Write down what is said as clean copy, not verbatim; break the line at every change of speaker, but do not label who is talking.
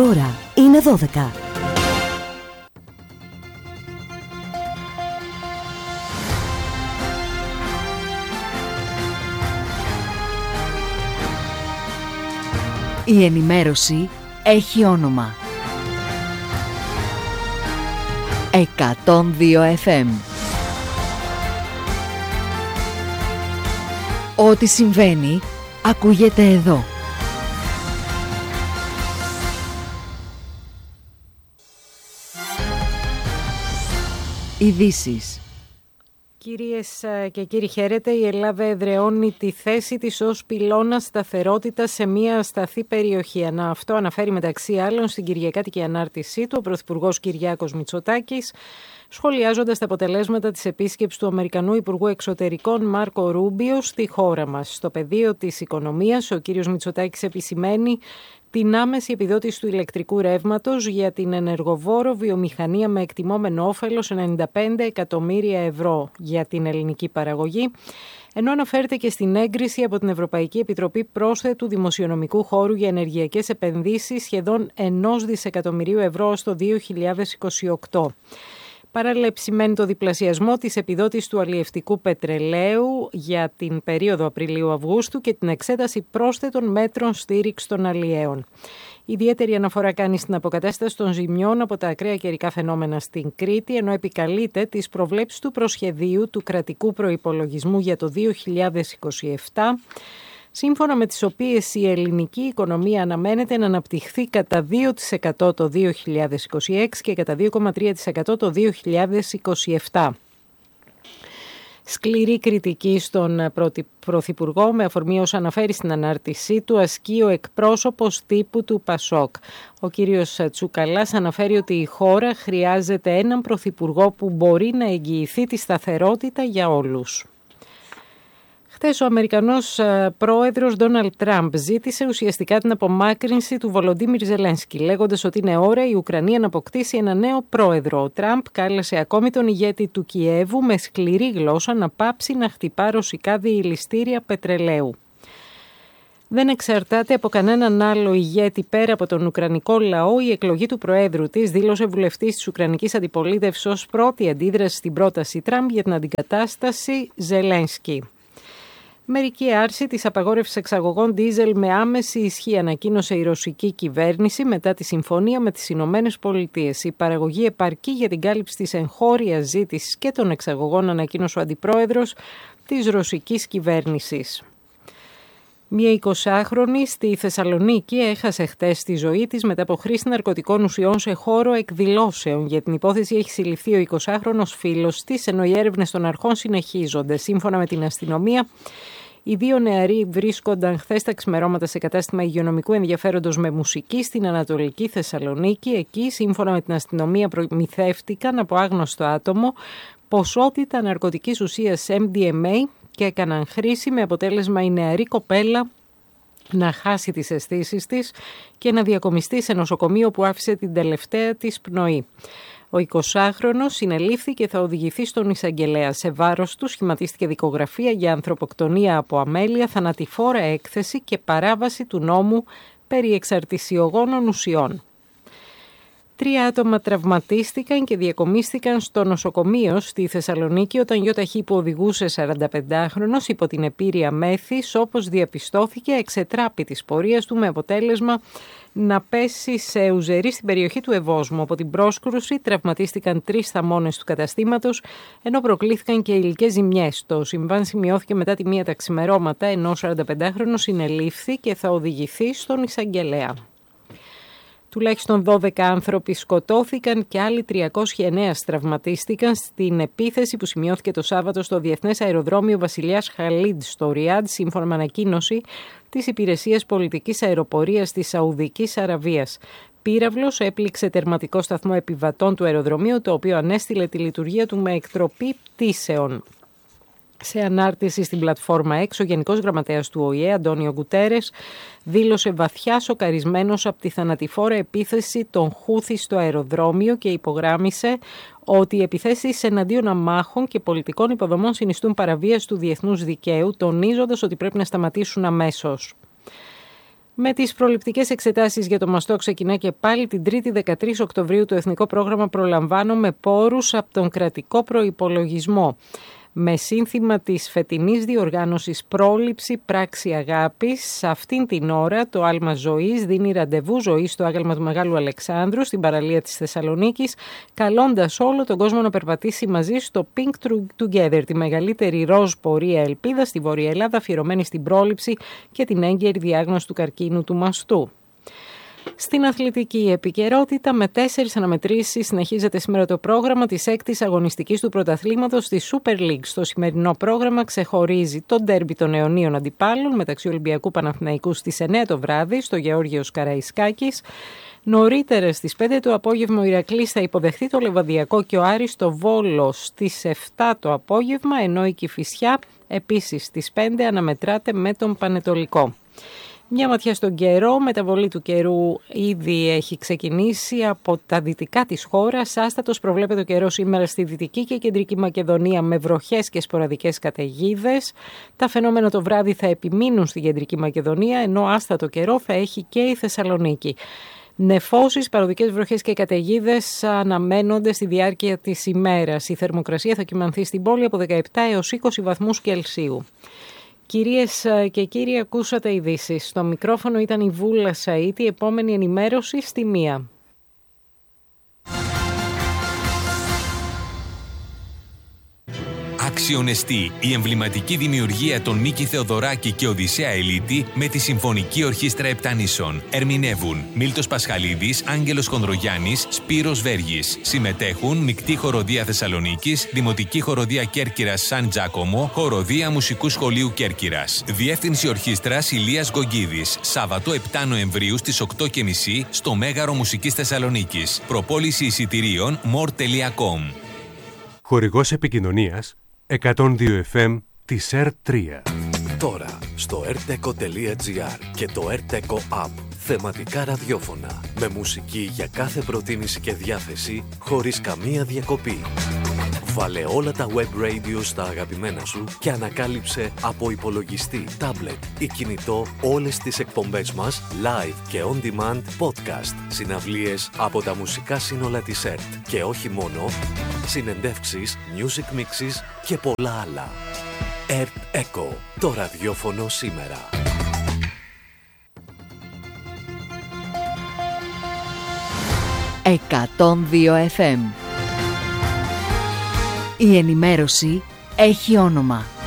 ώρα είναι 12. Η ενημέρωση έχει όνομα. 102 FM. Ό,τι συμβαίνει, ακούγεται εδώ. Ειδήσεις.
Κυρίες και κύριοι, χαίρετε. Η Ελλάδα εδραιώνει τη θέση της ως πυλώνα σταθερότητας σε μια ασταθή περιοχή. Αυτό αναφέρει μεταξύ άλλων στην κυριακάτικη ανάρτησή του ο Πρωθυπουργός Κυριάκος Μητσοτάκης, σχολιάζοντας τα αποτελέσματα της επίσκεψης του Αμερικανού Υπουργού Εξωτερικών Μάρκο Ρούμπιο στη χώρα μας. Στο πεδίο της οικονομίας, ο κύριος Μητσοτάκης επισημαίνει την άμεση επιδότηση του ηλεκτρικού ρεύματος για την ενεργοβόρο βιομηχανία με εκτιμόμενο όφελος 95 εκατομμύρια ευρώ για την ελληνική παραγωγή, ενώ αναφέρεται και στην έγκριση από την Ευρωπαϊκή Επιτροπή πρόσθετου δημοσιονομικού χώρου για ενεργειακές επενδύσεις σχεδόν 1 δισεκατομμυρίου ευρώ στο 2028. Παράλληλα, επισημαίνει το διπλασιασμό της επιδότησης του αλλιευτικού πετρελαίου για την περίοδο Απριλίου-Αυγούστου και την εξέταση πρόσθετων μέτρων στήριξης των αλλιέων. Ιδιαίτερη αναφορά κάνει στην αποκατάσταση των ζημιών από τα ακραία καιρικά φαινόμενα στην Κρήτη, ενώ επικαλείται τις προβλέψεις του προσχεδίου του κρατικού προϋπολογισμού για το 2027, σύμφωνα με τις οποίες η ελληνική οικονομία αναμένεται να αναπτυχθεί κατά 2% το 2026 και κατά 2,3% το 2027. Σκληρή κριτική στον Πρωθυπουργό, με αφορμή όσα αναφέρει στην ανάρτησή του, ασκεί ο εκπρόσωπος τύπου του Πασόκ. Ο κύριος Τσουκαλάς αναφέρει ότι η χώρα χρειάζεται έναν Πρωθυπουργό που μπορεί να εγγυηθεί τη σταθερότητα για όλους. Χθες ο Αμερικανός πρόεδρος Ντόναλντ Τραμπ ζήτησε ουσιαστικά την απομάκρυνση του Βολοντίμιρ Ζελένσκι, λέγοντας ότι είναι ώρα η Ουκρανία να αποκτήσει ένα νέο πρόεδρο. Ο Τραμπ κάλεσε ακόμη τον ηγέτη του Κιέβου με σκληρή γλώσσα να πάψει να χτυπά ρωσικά διηληστήρια πετρελαίου. Δεν εξαρτάται από κανέναν άλλο ηγέτη πέρα από τον Ουκρανικό λαό η εκλογή του Προέδρου της, δήλωσε βουλευτής της Ουκρανικής Αντιπολίτευσης ως πρώτη αντίδραση στην πρόταση Τραμπ για την αντικατάσταση Ζελένσκι. Μερική άρση της απαγόρευσης εξαγωγών ντίζελ με άμεση ισχύ, ανακοίνωσε η ρωσική κυβέρνηση μετά τη συμφωνία με τις Ηνωμένες Πολιτείες. Η παραγωγή επαρκεί για την κάλυψη της εγχώριας ζήτησης και των εξαγωγών, ανακοίνωσε ο αντιπρόεδρος της ρωσικής κυβέρνησης. Μια 20χρονη στη Θεσσαλονίκη έχασε χτες τη ζωή της μετά από χρήση ναρκωτικών ουσιών σε χώρο εκδηλώσεων. Για την υπόθεση έχει συλληφθεί ο 20χρονος φίλος της, ενώ οι έρευνες των αρχών συνεχίζονται. Σύμφωνα με την αστυνομία, οι δύο νεαροί βρίσκονταν χθες τα ξημερώματα σε κατάστημα υγειονομικού ενδιαφέροντος με μουσική στην Ανατολική Θεσσαλονίκη. Εκεί, σύμφωνα με την αστυνομία, προμηθεύτηκαν από άγνωστο άτομο ποσότητα ναρκωτικής ουσίας MDMA και έκαναν χρήση, με αποτέλεσμα η νεαρή κοπέλα να χάσει τις αισθήσεις της και να διακομιστεί σε νοσοκομείο που άφησε την τελευταία της πνοή. Ο 20χρονος συνελήφθη και θα οδηγηθεί στον εισαγγελέα. Σε βάρος του σχηματίστηκε δικογραφία για ανθρωποκτονία από αμέλεια, θανατηφόρα έκθεση και παράβαση του νόμου περί εξαρτησιογόνων ουσιών. 3 άτομα τραυματίστηκαν και διακομίστηκαν στο νοσοκομείο στη Θεσσαλονίκη όταν γιοταχή που οδηγούσε 45χρονος υπό την επήρεια μέθης, όπως διαπιστώθηκε, εξετράπη της πορείας του, με αποτέλεσμα να πέσει σε ουζερί στην περιοχή του Ευόσμου. Από την πρόσκρουση τραυματίστηκαν 3 θαμώνες του καταστήματος, ενώ προκλήθηκαν και υλικές ζημιές. Το συμβάν σημειώθηκε μετά τη 1 τα ξημερώματα, ενώ ο 45χρονος συνελήφθη και θα οδηγηθεί στον εισαγγελέα. Τουλάχιστον 12 άνθρωποι σκοτώθηκαν και άλλοι 309 τραυματίστηκαν στην επίθεση που σημειώθηκε το Σάββατο στο Διεθνές Αεροδρόμιο Βασιλιάς Χαλίντ στο Ριάντ, σύμφωνα με ανακοίνωση της Υπηρεσίας Πολιτικής Αεροπορίας της Σαουδικής Αραβίας. Πύραυλος έπληξε τερματικό σταθμό επιβατών του αεροδρομίου, το οποίο ανέστηλε τη λειτουργία του με εκτροπή πτήσεων. Σε ανάρτηση στην πλατφόρμα X, ο Γενικός Γραμματέας του ΟΗΕ, Αντώνιο Γκουτέρες, δήλωσε βαθιά σοκαρισμένος από τη θανατηφόρα επίθεση των Χούθι στο αεροδρόμιο και υπογράμμισε ότι οι επιθέσεις εναντίον αμάχων και πολιτικών υποδομών συνιστούν παραβίαση του διεθνούς δικαίου, τονίζοντας ότι πρέπει να σταματήσουν αμέσως. Με τις προληπτικές εξετάσεις για το μαστό ξεκινά και πάλι την 3η 13 Οκτωβρίου το Εθνικό Πρόγραμμα Προλαμβάνω με πόρους από τον κρατικό προϋπολογισμό. Με σύνθημα της φετινής διοργάνωσης πρόληψη πράξη αγάπης, σε αυτήν την ώρα το Άλμα Ζωής δίνει ραντεβού ζωής στο άγαλμα του Μεγάλου Αλεξάνδρου στην παραλία της Θεσσαλονίκης, καλώντας όλο τον κόσμο να περπατήσει μαζί στο Pink Together, τη μεγαλύτερη ροζ πορεία ελπίδας στη Βόρεια Ελλάδα, αφιερωμένη στην πρόληψη και την έγκαιρη διάγνωση του καρκίνου του μαστού. Στην αθλητική επικαιρότητα, με 4 αναμετρήσεις συνεχίζεται σήμερα το πρόγραμμα της 6ης αγωνιστικής του πρωταθλήματος στη Super League. Στο σημερινό πρόγραμμα ξεχωρίζει το ντέρμπι των αιωνίων αντιπάλων μεταξύ Ολυμπιακού Παναθηναϊκού στις 9 το βράδυ στο Γεώργιος Καραϊσκάκης. Νωρίτερα στις 5 το απόγευμα ο Ηρακλής θα υποδεχθεί το Λεβαδιακό και ο Άρης στο Βόλο στις 7 το απόγευμα, ενώ η Κηφισιά επίσης στις 5 αναμετράται με τον Πανετολικό. Μια ματιά στον καιρό, μεταβολή του καιρού ήδη έχει ξεκινήσει από τα δυτικά της χώρας. Άστατος προβλέπεται ο καιρός σήμερα στη Δυτική και Κεντρική Μακεδονία με βροχές και σποραδικές καταιγίδες. Τα φαινόμενα το βράδυ θα επιμείνουν στη Κεντρική Μακεδονία, ενώ άστατο καιρό θα έχει και η Θεσσαλονίκη. Νεφώσεις, παροδικές βροχές και καταιγίδες αναμένονται στη διάρκεια της ημέρας. Η θερμοκρασία θα κυμανθεί στην πόλη από 17 έως 20 βαθμούς Κελσίου. Κυρίες και κύριοι, ακούσατε ειδήσεις. Στο μικρόφωνο ήταν η Βούλα Σαΐτη, επόμενη ενημέρωση στη 1.
Αξιονεστή, η εμβληματική δημιουργία των Νίκη Θεοδωράκη και Οδυσσέα Ελίτη με τη Συμφωνική Ορχήστρα Επτανήσων. Ερμηνεύουν Μίλτος Πασχαλίδης, Άγγελος Χονδρογιάννης, Σπύρος Βέργης. Συμμετέχουν Μεικτή Χοροδία Θεσσαλονίκης, Δημοτική Χοροδία Κέρκυρας Σαν Τζάκομο, Χοροδία Μουσικού Σχολείου Κέρκυρας. Διεύθυνση Ορχήστρας Ηλίας Γκογκίδης. Σάββατο 7 Νοεμβρίου στις 8:30 στο Μέγαρο Μουσικής Θεσσαλονίκης. Προπόληση εισιτηρίων more.com.
Χορηγός επικοινωνίας 102 FM της ΕΡΤ3.
Τώρα στο rteco.gr και το rteco app. Θεματικά ραδιόφωνα με μουσική για κάθε προτίμηση και διάθεση χωρίς καμία διακοπή. Βάλε όλα τα web radio στα αγαπημένα σου και ανακάλυψε από υπολογιστή, τάμπλετ ή κινητό όλες τις εκπομπές μας live και on demand podcast, συναυλίες από τα μουσικά σύνολα της ΕΡΤ και όχι μόνο, συνεντεύξεις, music mixes και πολλά άλλα. ΕΡΤ Echo, το ραδιόφωνο σήμερα.
«102 FM». Η ενημέρωση έχει όνομα.